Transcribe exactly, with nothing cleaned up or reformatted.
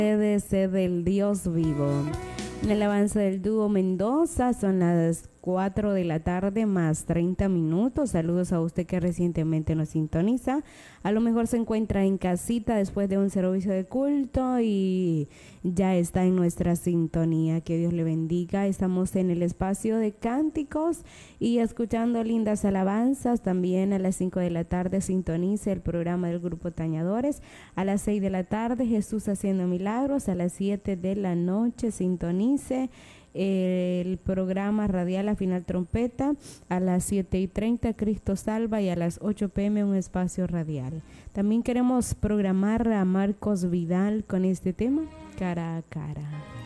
Sed del Dios vivo. En el avance del dúo Mendoza son las cuatro de la tarde más treinta minutos. Saludos a usted que recientemente nos sintoniza. A lo mejor se encuentra en casita después de un servicio de culto y ya está en nuestra sintonía. Que Dios le bendiga. Estamos en el espacio de cánticos y escuchando lindas alabanzas. También a las cinco de la tarde sintonice el programa del Grupo Tañadores. A las seis de la tarde Jesús haciendo milagros. A las siete de la noche sintonice el programa radial A Final Trompeta. A las siete y treinta Cristo Salva y a las ocho pm un espacio radial. También queremos programar a Marcos Vidal con este tema, Cara a Cara.